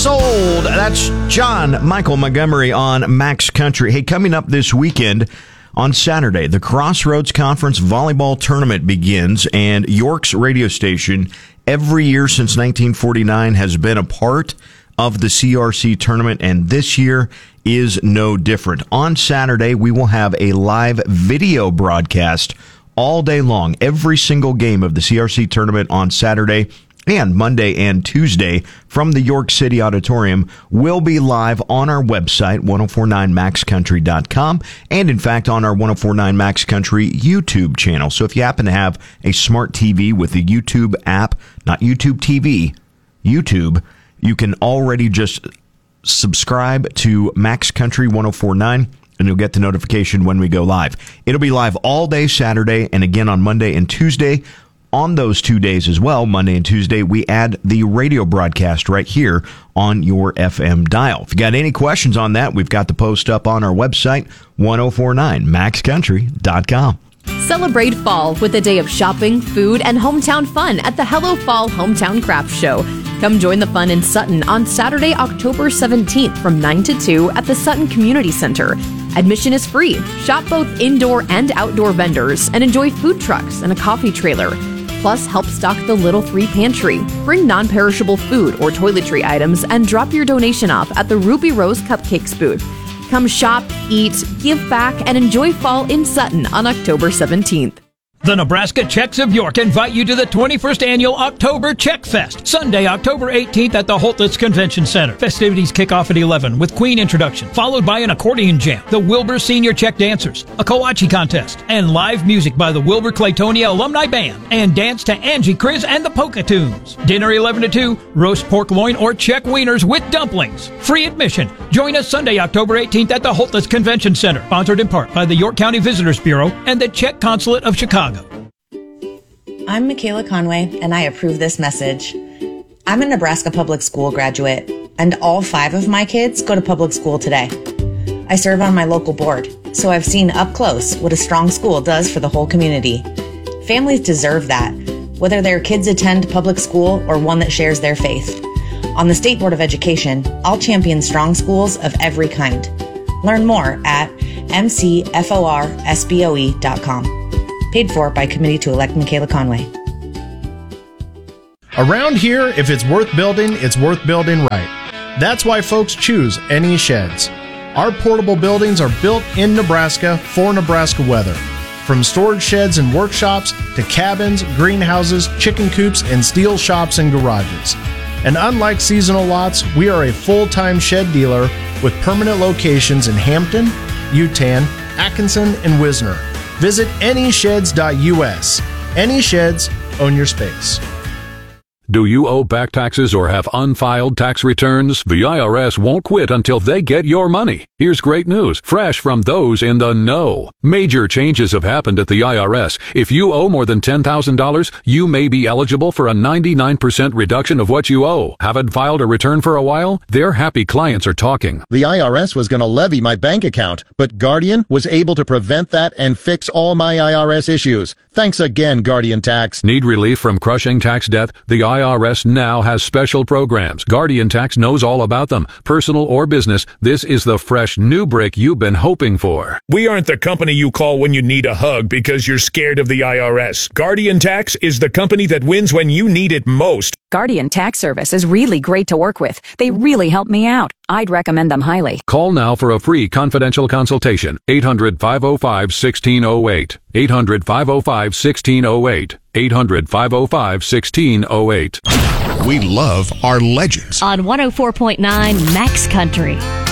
Sold. That's John Michael Montgomery on Max Country. Hey, coming up this weekend on Saturday, the Crossroads Conference Volleyball Tournament begins, and York's radio station, every year since 1949, has been a part of the CRC tournament, and this year is no different. On Saturday, we will have a live video broadcast all day long, every single game of the CRC tournament on Saturday and Monday and Tuesday from the York City Auditorium will be live on our website, 1049maxcountry.com, and in fact on our 1049 Max Country YouTube channel. So if you happen to have a smart TV with the YouTube app, not YouTube TV, YouTube, you can already just subscribe to Max Country 1049, and you'll get the notification when we go live. It'll be live all day Saturday, and again on Monday and Tuesday. On those 2 days as well, Monday and Tuesday, we add the radio broadcast right here on your FM dial. If you got any questions on that, we've got the post up on our website, 1049maxcountry.com. Celebrate fall with a day of shopping, food, and hometown fun at the Hello Fall Hometown Craft Show. Come join the fun in Sutton on Saturday, October 17th from 9 to 2 at the Sutton Community Center. Admission is free. Shop both indoor and outdoor vendors and enjoy food trucks and a coffee trailer. Plus, help stock the Little 3 Pantry. Bring non-perishable food or toiletry items and drop your donation off at the Ruby Rose Cupcakes booth. Come shop, eat, give back, and enjoy fall in Sutton on October 17th. The Nebraska Czechs of York invite you to the 21st Annual October Czech Fest, Sunday, October 18th at the Holtlitz Convention Center. Festivities kick off at 11 with Queen introduction, followed by an accordion jam, the Wilbur Senior Czech Dancers, a Kowachi contest, and live music by the Wilbur Claytonia Alumni Band, and dance to Angie Kriz and the Polka Tunes. Dinner 11 to 2, roast pork loin or Czech wieners with dumplings. Free admission. Join us Sunday, October 18th at the Holtlitz Convention Center, sponsored in part by the York County Visitors Bureau and the Czech Consulate of Chicago. I'm Michaela Conway, and I approve this message. I'm a Nebraska public school graduate, and all 5 of my kids go to public school today. I serve on my local board, so I've seen up close what a strong school does for the whole community. Families deserve that, whether their kids attend public school or one that shares their faith. On the State Board of Education, I'll champion strong schools of every kind. Learn more at mcforsboe.com. Paid for by Committee to Elect Michaela Conway. Around here, if it's worth building right. That's why folks choose NE Sheds. Our portable buildings are built in Nebraska for Nebraska weather. From storage sheds and workshops to cabins, greenhouses, chicken coops, and steel shops and garages. And unlike seasonal lots, we are a full-time shed dealer with permanent locations in Hampton, Utan, Atkinson, and Wisner. Visit anysheds.us. Any Sheds, own your space. Do you owe back taxes or have unfiled tax returns? The IRS won't quit until they get your money. Here's great news, fresh from those in the know. Major changes have happened at the IRS. If you owe more than $10,000, you may be eligible for a 99% reduction of what you owe. Haven't filed a return for a while? Their happy clients are talking. The IRS was going to levy my bank account, but Guardian was able to prevent that and fix all my IRS issues. Thanks again, Guardian Tax. Need relief from crushing tax debt? The IRS now has special programs. Guardian Tax knows all about them. Personal or business, this is the fresh new brick you've been hoping for. We aren't the company you call when you need a hug because you're scared of the IRS. Guardian Tax is the company that wins when you need it most. Guardian Tax Service is really great to work with. They really help me out. I'd recommend them highly. Call now for a free confidential consultation. 800-505-1608. 800-505-1608. 800-505-1608. We love our legends. On 104.9 Max Country.